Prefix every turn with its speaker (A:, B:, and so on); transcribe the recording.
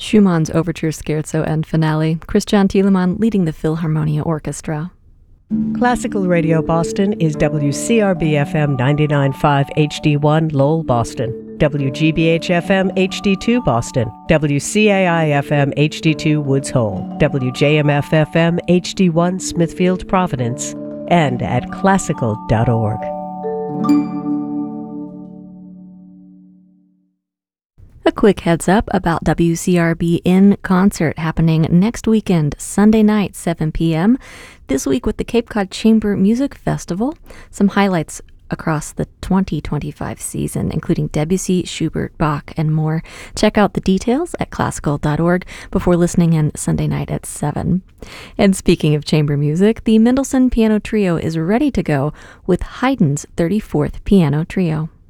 A: Schumann's Overture Scherzo and Finale, Christian Thielemann leading the Philharmonia Orchestra.
B: Classical Radio Boston is WCRB-FM 99.5 HD1 Lowell, Boston, WGBH-FM HD2 Boston, WCAI-FM HD2 Woods Hole, WJMF-FM HD1 Smithfield, Providence, and at classical.org.
A: A quick heads up about WCRB in concert happening next weekend, Sunday night, 7 p.m. This week with the Cape Cod Chamber Music Festival. Some highlights across the 2025 season, including Debussy, Schubert, Bach, and more. Check out the details at classical.org before listening in Sunday night at 7. And speaking of chamber music, the Mendelssohn Piano Trio is ready to go with Haydn's 34th Piano Trio.